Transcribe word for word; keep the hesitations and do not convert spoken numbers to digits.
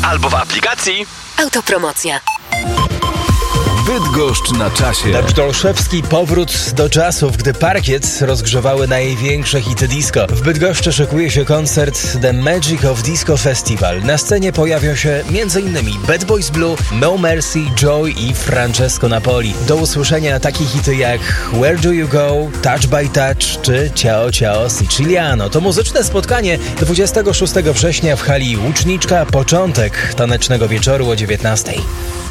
albo w aplikacji Autopromocja. Bydgoszcz na czasie. Dawid Olszewski, powrót do czasów, gdy parkiet rozgrzewały największe hity disco. W Bydgoszczy szykuje się koncert The Magic of Disco Festival. Na scenie pojawią się m.in. Bad Boys Blue, No Mercy, Joy i Francesco Napoli. Do usłyszenia takie hity jak Where Do You Go, Touch by Touch czy Ciao Ciao Siciliano. To muzyczne spotkanie dwudziestego szóstego września w hali Łuczniczka. Początek tanecznego wieczoru o dziewiętnastej.